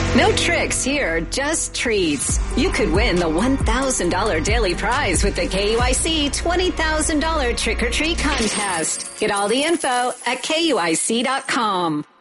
No tricks here, just treats. You could win the $1,000 daily prize with the KUIC $20,000 trick or treat contest. Get all the info at KUIC.com.